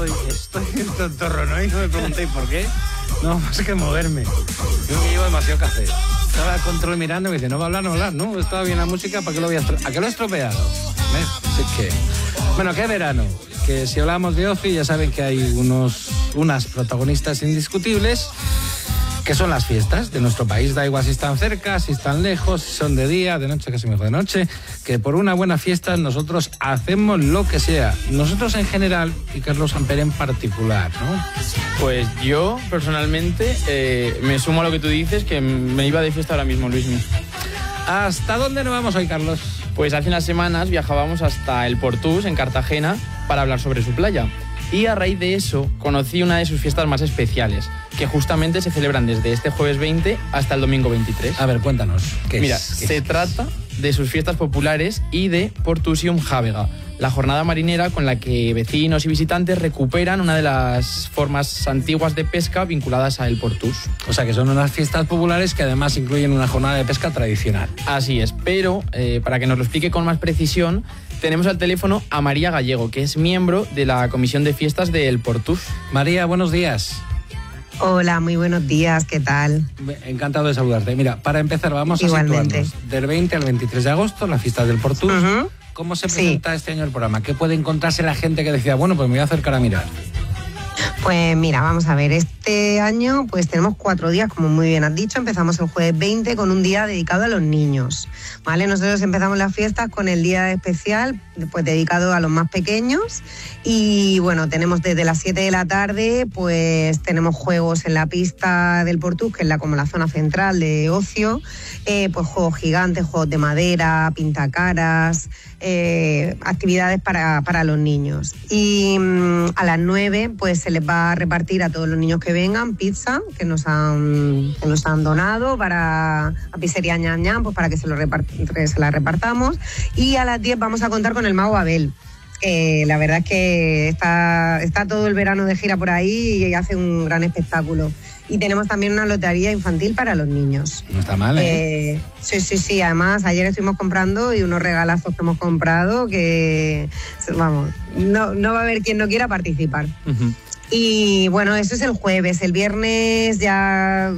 estoy en tontorro, ¿no? Y no me preguntéis por qué. No, más que moverme. Yo que llevo demasiado café. Estaba al control mirando y me dice, no va a hablar, ¿no? Estaba bien la música, ¿para qué lo voy a estropear? ¿A qué lo he estropeado? ¿Ves? Así que... Bueno, ¿qué verano? Que si hablamos de ocio, ya saben que hay unas protagonistas indiscutibles, que son las fiestas de nuestro país. Da igual si están cerca, si están lejos, si son de día, de noche, casi mejor de noche, que por una buena fiesta nosotros hacemos lo que sea. Nosotros en general y Carlos Amper en particular, ¿no? Pues yo, personalmente, me sumo a lo que tú dices, que me iba de fiesta ahora mismo, Luismi. ¿Hasta dónde nos vamos hoy, Carlos? Pues hace unas semanas viajábamos hasta el Portús, en Cartagena, para hablar sobre su playa. Y a raíz de eso conocí una de sus fiestas más especiales, que justamente se celebran desde este jueves 20 hasta el domingo 23. A ver, cuéntanos. Mira, se trata de sus fiestas populares y de Portusium Jávega, la jornada marinera con la que vecinos y visitantes recuperan una de las formas antiguas de pesca vinculadas a el Portús. O sea, que son unas fiestas populares que además incluyen una jornada de pesca tradicional. Así es, pero para que nos lo explique con más precisión, tenemos al teléfono a María Gallego, que es miembro de la Comisión de Fiestas del Portús. María, buenos días. Hola, muy buenos días, ¿qué tal? Encantado de saludarte. Mira, para empezar vamos a situarnos. Del 20 al 23 de agosto, la fiesta del Portús. ¿Cómo se presenta este año el programa? ¿Qué puede encontrarse la gente que decía, bueno, pues me voy a acercar a mirar? Pues mira, vamos a ver, este año pues tenemos 4 días, como muy bien has dicho. Empezamos el jueves 20 con un día dedicado a los niños, ¿vale? Nosotros empezamos las fiestas con el día especial, pues dedicado a los más pequeños. Y bueno, tenemos desde las 7 de la tarde, pues tenemos juegos en la pista del Portús, que es como la zona central de ocio, pues juegos gigantes, juegos de madera, pintacaras, actividades para los niños. Y a las 9 pues se les va a repartir a todos los niños que vengan pizza que nos han donado a Pizzería Ñam Ñam, pues para que se la repartamos. Y a las 10 vamos a contar con el Mago Abel. La verdad es que está todo el verano de gira por ahí y hace un gran espectáculo. Y tenemos también una lotería infantil para los niños. No está mal, ¿eh? Sí. Además, ayer estuvimos comprando y unos regalazos que hemos comprado que, vamos, no va a haber quien no quiera participar. Y bueno, eso es el jueves. El viernes ya